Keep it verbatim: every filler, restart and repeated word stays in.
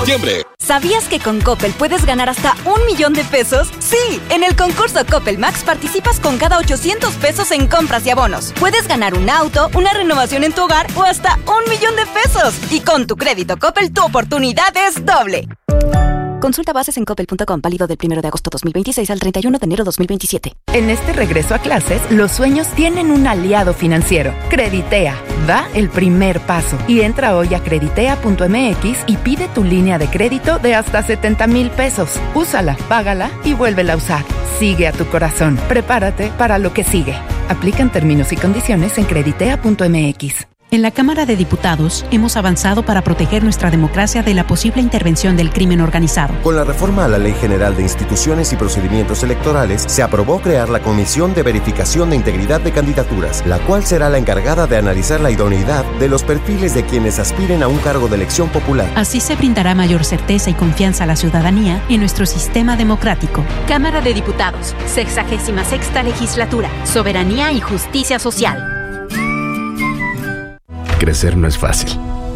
Septiembre. ¿Sabías que con Coppel puedes ganar hasta un millón de pesos? Sí, en el concurso Coppel Max participas con cada ochocientos pesos en compras y abonos. Puedes ganar un auto, una renovación en tu hogar o hasta un millón de pesos. Y con tu crédito Coppel, tu oportunidad es doble. Consulta bases en coppel punto com, válido del primero de agosto dos mil veintiséis al treinta y uno de enero dos mil veintisiete. En este regreso a clases, los sueños tienen un aliado financiero. Creditea. Da el primer paso y entra hoy a creditea punto m x y pide tu línea de crédito de hasta setenta mil pesos. Úsala, págala y vuélvela a usar. Sigue a tu corazón. Prepárate para lo que sigue. Aplican términos y condiciones en creditea punto m x. En la Cámara de Diputados hemos avanzado para proteger nuestra democracia de la posible intervención del crimen organizado. Con la reforma a la Ley General de Instituciones y Procedimientos Electorales, se aprobó crear la Comisión de Verificación de Integridad de Candidaturas, la cual será la encargada de analizar la idoneidad de los perfiles de quienes aspiren a un cargo de elección popular. Así se brindará mayor certeza y confianza a la ciudadanía en nuestro sistema democrático. Cámara de Diputados, sexagésima sexta legislatura, soberanía y justicia social. Crecer no es fácil.